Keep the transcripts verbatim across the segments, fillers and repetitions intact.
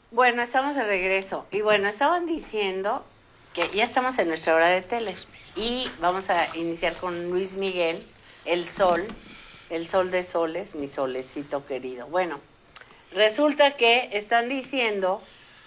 Bueno, estamos de regreso. Y bueno, estaban diciendo que ya estamos en nuestra hora de tele. Y vamos a iniciar con Luis Miguel, El Sol, El Sol de Soles, mi solecito querido. Bueno, resulta que están diciendo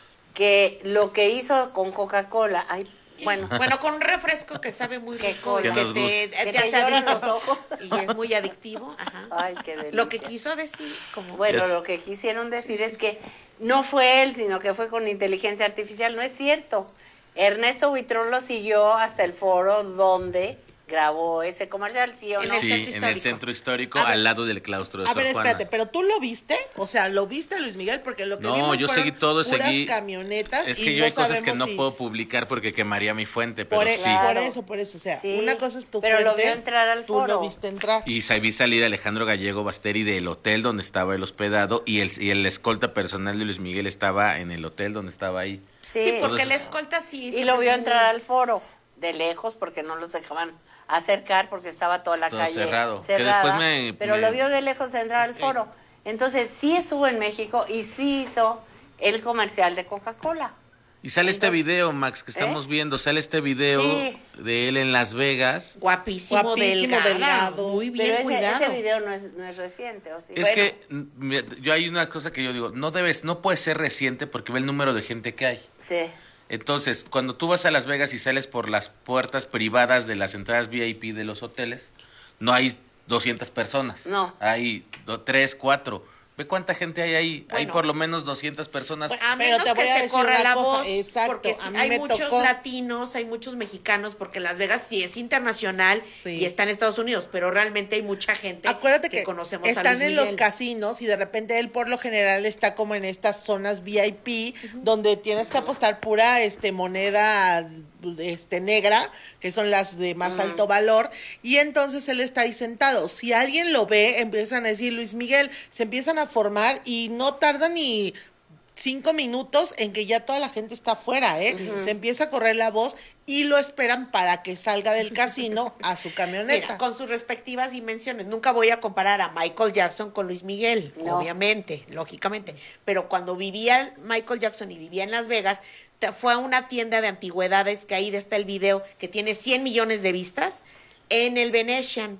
que lo que hizo con Coca-Cola, ay, bueno, bueno, con un refresco que sabe muy rico, que, que nos te, te, que te hace lloran los ojos y es muy adictivo. Ajá. Ay, qué delicia. Lo que quiso decir, como bueno, Es... lo que quisieron decir es que no fue él, sino que fue con inteligencia artificial. No es cierto. Ernesto Buitrón lo siguió hasta el foro donde grabó ese comercial, ¿sí o no? Sí, en el centro histórico, A ver, al lado del claustro de A Sor ver, Juana. espérate, pero tú lo viste, o sea, lo viste, Luis Miguel, porque lo que No, vimos yo fueron seguí todo, puras seguí. camionetas. Es y que yo no hay cosas que sabemos no si- puedo publicar porque quemaría mi fuente, pero Por, e- sí. por eso, por eso, o sea, Sí, una cosa es tu pero lo fuente, vio entrar al tú foro. lo viste entrar. Y sa- vi salir a Alejandro Gallego Basteri del hotel donde estaba el hospedado y el, y el escolta personal de Luis Miguel estaba en el hotel donde estaba ahí. Sí, sí, porque Entonces- la escolta sí. y siempre lo vio es muy- entrar al foro, de lejos, porque no los dejaban acercar, porque estaba toda la Todo calle cerrado. Que cerrada, después me- pero me- lo vio de lejos entrar al foro. Entonces, sí estuvo en México y sí hizo el comercial de Coca-Cola. Y sale este Entonces, video, Max, que estamos ¿eh? viendo, sale este video Sí. de él en Las Vegas. Guapísimo, Guapísimo, delgado, delgado. muy bien Pero ese, cuidado. ese video no es, no es reciente, ¿o sí? Es Bueno, que mm, mira, yo hay una cosa que yo digo, no debes, no puede ser reciente porque ve el número de gente que hay. sí. Entonces, cuando tú vas a Las Vegas y sales por las puertas privadas de las entradas V I P de los hoteles, no hay doscientas personas. No. Hay tres, cuatro. Ve cuánta gente hay ahí. hay Bueno. por lo menos doscientas personas. Bueno, a Pero menos te voy que a se decir corra una la cosa, voz, exacto, porque a mí hay me muchos tocó- latinos, hay muchos mexicanos, porque Las Vegas sí es internacional Sí. y está en Estados Unidos, pero realmente hay mucha gente Acuérdate que, conocemos a están Luis en los Miguel. casinos y de repente él por lo general está como en estas zonas V I P donde tienes que apostar pura este moneda este negra, que son las de más alto valor, y entonces él está ahí sentado. Si alguien lo ve, empiezan a decir Luis Miguel, se empiezan a formar y no tardan ni cinco minutos en que ya toda la gente está afuera, ¿eh? Se empieza a correr la voz y lo esperan para que salga del casino a su camioneta. Mira, con sus respectivas dimensiones. Nunca voy a comparar a Michael Jackson con Luis Miguel, No. obviamente, lógicamente. Pero cuando vivía Michael Jackson y vivía en Las Vegas, te- fue a una tienda de antigüedades, que ahí está el video, que tiene cien millones de vistas, en el Venetian.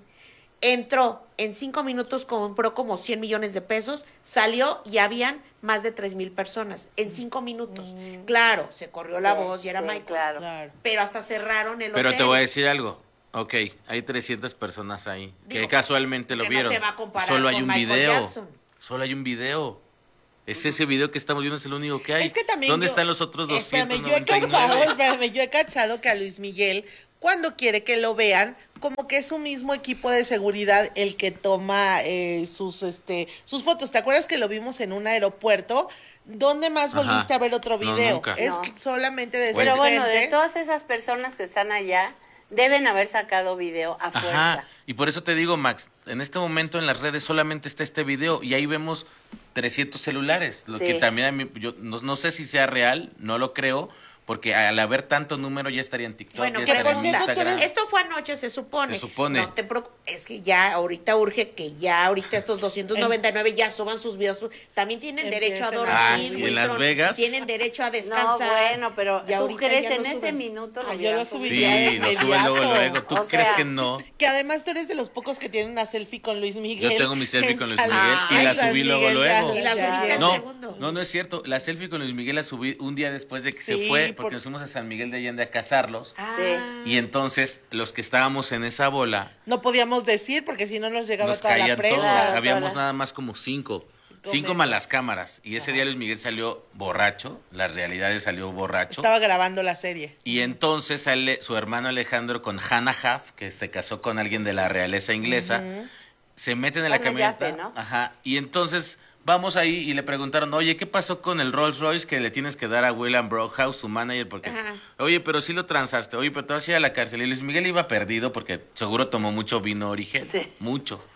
Entró, en cinco minutos compró como cien millones de pesos, salió y habían más de tres mil personas, en cinco minutos. Claro, se corrió la Sí, voz y era sí, Michael. claro. Claro. Pero hasta cerraron el Pero hotel. te voy a decir algo. Ok, hay trescientas personas ahí que Digo, casualmente lo que no vieron. se va a comparar Solo hay con un Michael video. Jackson. Solo hay un video. Es ese video que estamos viendo, es el único que hay. Es que también ¿Dónde yo- están los otros Espérame, doscientos yo he noventa y cachado, nueve? espérame, yo he cachado que a Luis Miguel, cuando quiere que lo vean, como que es su mismo equipo de seguridad el que toma eh, sus este sus fotos. ¿Te acuerdas que lo vimos en un aeropuerto? ¿Dónde más Ajá. volviste a ver otro No, video? nunca. Es No. solamente de Pero su bueno, gente. de todas esas personas que están allá, deben haber sacado video a fuerza. Ajá, y por eso te digo, Max, en este momento en las redes solamente está este video y ahí vemos trescientos celulares, lo Sí. que también a mí, yo no, no sé si sea real, no lo creo, porque al haber tanto número ya estaría en TikTok, Bueno, ya que estaría por en cierto, tú Instagram. eres- esto fue anoche, se supone. Se supone. No te preocu- es que ya ahorita urge que ya ahorita estos doscientos noventa y nueve ya suban sus videos. su- También tienen derecho a Empiecen dormir. a- Ah, Wiltron, ¿y en Las Vegas? Tienen derecho a No, descansar. bueno, pero y ¿tú ahorita crees ya en lo ese suben. minuto? Ah, lo yo hubieran lo subido? subiría Sí, de lo suben luego, inmediato. luego. ¿Tú O crees sea, que no? Que además tú eres de los pocos que tienen una selfie con Luis Miguel. Yo tengo mi selfie con Luis En Miguel y Ay, la San subí luego, Miguel, ya, luego. Y la ya. subiste en No, segundo. no, no es cierto. La selfie con Luis Miguel la subí un día después de que Sí, se fue, porque por- nos fuimos a San Miguel de Allende a casarlos. Ah. Y entonces los que estábamos en esa bola No podíamos decir porque si no nos llegaba nos toda la caían prensa. todos. Claro, Habíamos toda. nada más como cinco. Cinco Cinco menos. más las cámaras. Y ese día Luis Miguel salió borracho. La realidad es salió borracho. Estaba grabando la serie. Y entonces sale su hermano Alejandro con Hannah Huff, que se casó con alguien de la realeza inglesa. Se meten en la Hannah camioneta. Jaffe, ¿no? Ajá. Y entonces vamos ahí y le preguntaron, oye, ¿qué pasó con el Rolls Royce que le tienes que dar a William Brockhouse, su manager? Porque, Ajá. oye, pero sí lo transaste. Oye, pero te vas a ir a la cárcel. Y Luis Miguel iba perdido porque seguro tomó mucho vino origen. Sí. Mucho.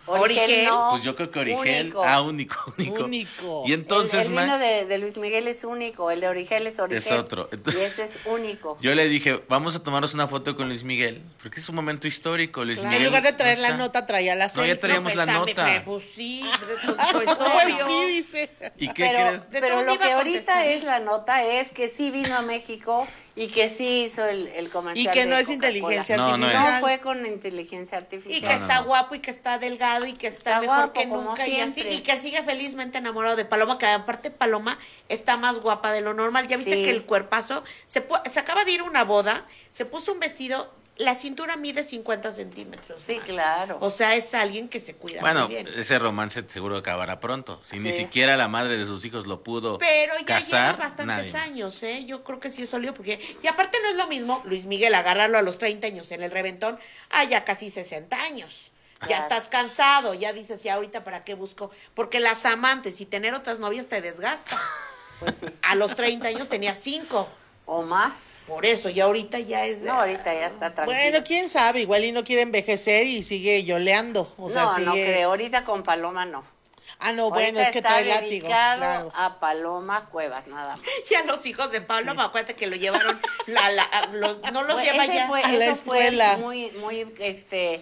Origel. no. Pues yo creo que Origel, Único. ah, único, único. Único. Y entonces, el, el vino Max, de, de Luis Miguel es único, el de Origel es Origel. Es otro. Entonces- y ese es único. yo le dije, vamos a tomarnos una foto con Luis Miguel, porque es un momento histórico. Luis Claro. Miguel En lugar de traer no la está. nota, traía la No, ya selfie. traíamos pues, la está- nota. me- Pues sí, pues, pues Pues obvio. sí, dice. ¿Y qué pero crees? De pero todo lo iba que a ahorita contestar. es la nota es que sí vino a México y que sí hizo el, el comercial. Y que de no es Coca-Cola. inteligencia No, no es. artificial. No fue con inteligencia Y artificial. que No, no, está no. guapo y que está delgado y que está, Está mejor guapo, que como nunca y así, siempre. y que sigue felizmente enamorado de Paloma, que aparte Paloma está más guapa de lo normal. Ya viste Sí. que el cuerpazo se, pu- se acaba de ir a una boda, se puso un vestido, la cintura mide cincuenta centímetros. Sí, más. claro. O sea, es alguien que se cuida Bueno, muy bien. ese romance seguro acabará pronto. Si ni Sí. siquiera la madre de sus hijos lo pudo Pero ya casar, lleva bastantes nadie más. años, ¿eh? Yo creo que sí es sólido, porque... Y aparte no es lo mismo, Luis Miguel, agarrarlo a los treinta años en el reventón, a ya casi sesenta años. Ya Claro. estás cansado, ya dices, ya ahorita para qué busco. Porque las amantes y tener otras novias te desgasta. Pues sí. A los treinta años tenía cinco. O más. Por eso, y ahorita ya es de... No, ahorita ya está tranquilo. Bueno, quién sabe, igual y no quiere envejecer y sigue yoleando. O sea, no, sigue... no creo. Ahorita con Paloma no. Ah, no, bueno, Ahorita es que está trae látigo. dedicado Claro. a Paloma Cuevas, nada más. Y a los hijos de Pablo, me acuérdate que lo llevaron... La, la- a los- no los Fue- lleva ese ya... fue- a la eso fue escuela. muy, muy, este...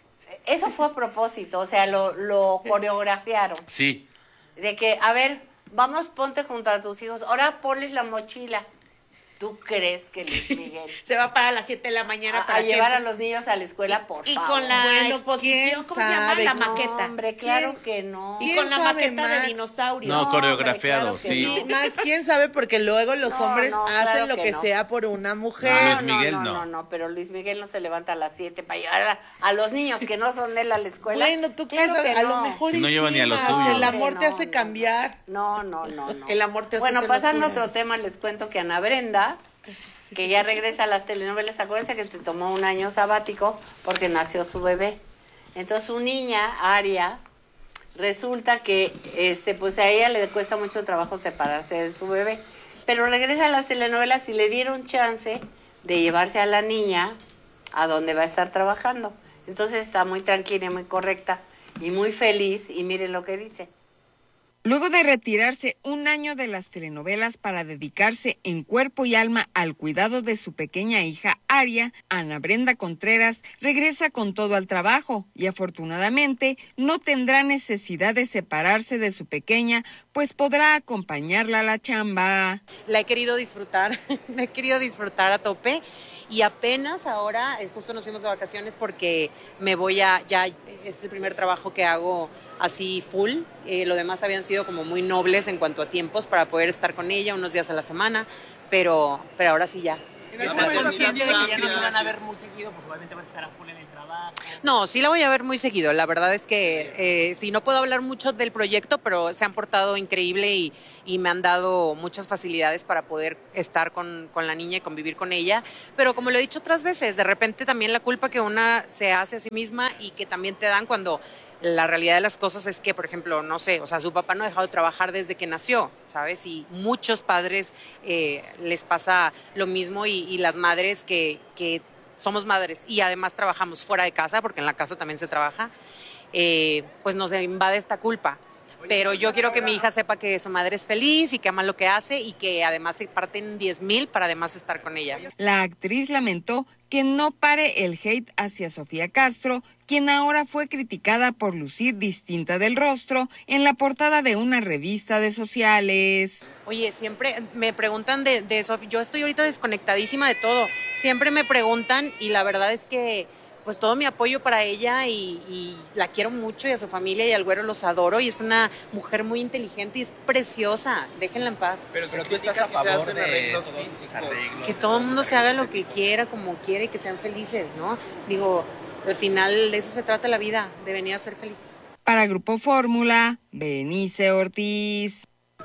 Eso fue a propósito, o sea, lo, lo coreografiaron. Sí, De que, a ver, vamos, ponte junto a tus hijos. Ahora ponles la mochila. ¿Tú crees que Luis Miguel Se va para las siete de la mañana a, para a que llevar a entre- los niños a la escuela, por y favor? con la Bueno, exposición, ¿quién ¿cómo se llama? sabe? La No, maqueta. hombre, claro ¿Quién? que no. Y ¿Quién con la sabe, maqueta Max? de dinosaurio. No, No, coreografiado, hombre, claro que sí. no. Max, quién sabe, porque luego los No, hombres no, hacen claro lo que que no. sea por una mujer. No, Luis no, Miguel no, no. no, no, pero Luis Miguel no se levanta a las siete para llevar a, a los niños que no son de él a la escuela. Bueno, tú Claro crees, que a no. lo mejor Si no y lleva sí, ni a los Max, suyos. el amor No, te hace no, cambiar. No, no, no, no. El amor te hace Bueno, hacer pasando a locuras. otro tema, les cuento que Ana Brenda, que ya regresa a las telenovelas, acuérdense que te tomó un año sabático porque nació su bebé. Entonces su niña, Aria, resulta que este, pues a ella le cuesta mucho trabajo separarse de su bebé. Pero regresa a las telenovelas y le dieron chance de llevarse a la niña a donde va a estar trabajando. Entonces está muy tranquila y muy correcta y muy feliz. Y miren lo que dice. Luego de retirarse un año de las telenovelas para dedicarse en cuerpo y alma al cuidado de su pequeña hija Aria, Ana Brenda Contreras regresa con todo al trabajo y afortunadamente no tendrá necesidad de separarse de su pequeña, pues podrá acompañarla a la chamba. La he querido disfrutar, la he querido disfrutar a tope y apenas ahora, eh, justo nos fuimos de vacaciones porque me voy a, ya es el primer trabajo que hago así full, eh, lo demás habían sido como muy nobles en cuanto a tiempos para poder estar con ella unos días a la semana, pero, pero ahora sí ya. ¿Estás consciente de que ya no se van a ver muy seguido? Porque probablemente vas a estar a full en el trabajo. No, sí la voy a ver muy seguido. La verdad es que eh, sí, no puedo hablar mucho del proyecto, pero se han portado increíble y, y me han dado muchas facilidades para poder estar con, con la niña y convivir con ella. Pero como lo he dicho otras veces, de repente también la culpa que una se hace a sí misma y que también te dan cuando la realidad de las cosas es que, por ejemplo, no sé, o sea, su papá no ha dejado de trabajar desde que nació, ¿sabes? Y muchos padres eh, les pasa lo mismo y, y las madres que, que somos madres y además trabajamos fuera de casa, porque en la casa también se trabaja, eh, pues nos invade esta culpa. Pero yo quiero que mi hija sepa que su madre es feliz y que ama lo que hace y que además se parten diez mil para además estar con ella. La actriz lamentó que no pare el hate hacia Sofía Castro, quien ahora fue criticada por lucir distinta del rostro en la portada de una revista de sociales. Oye, siempre me preguntan de, de eso, yo estoy ahorita desconectadísima de todo, siempre me preguntan y la verdad es que pues todo mi apoyo para ella y, y la quiero mucho y a su familia y al güero los adoro y es una mujer muy inteligente y es preciosa, déjenla en paz. Pero, pero tú estás a favor de arreglos físicos. Que todo el mundo se haga lo que quiera, como quiere y que sean felices, ¿no? Digo, al final de eso se trata la vida, de venir a ser feliz. Para Grupo Fórmula, Benice Ortiz.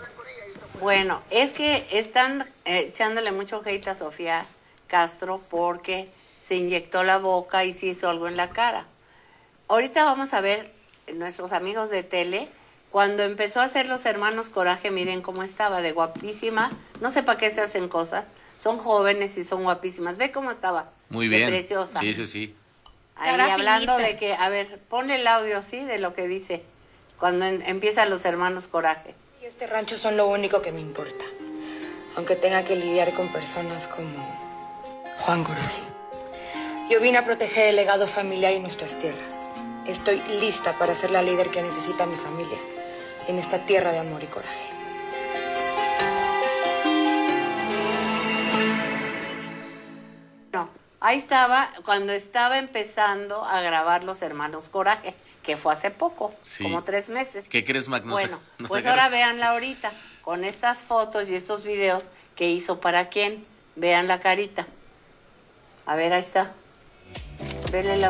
Bueno, es que están eh, echándole mucho hate a Sofía Castro porque se inyectó la boca y se hizo algo en la cara. Ahorita vamos a ver nuestros amigos de tele, cuando empezó a hacer Los Hermanos Coraje, miren cómo estaba, de guapísima. No sé para qué se hacen cosas, son jóvenes y son guapísimas. Ve cómo estaba. Muy de bien. preciosa. Sí, sí, sí. Ahí Cara hablando finita. de que, a ver, ponle el audio, ¿sí? De lo que dice cuando en- empiezan los hermanos Coraje. Y este rancho son lo único que me importa. Aunque tenga que lidiar con personas como Juan Coraje. Yo vine a proteger el legado familiar y nuestras tierras. Estoy lista para ser la líder que necesita mi familia en esta tierra de amor y coraje. No, ahí estaba cuando estaba empezando a grabar los hermanos Coraje, que fue hace poco, Sí. como tres meses. ¿Qué crees, Mac? No sé- Bueno, no pues sé. ahora véanla ahorita, con estas fotos y estos videos que hizo para quién. Vean la carita. A ver, ahí está. Ven el audio.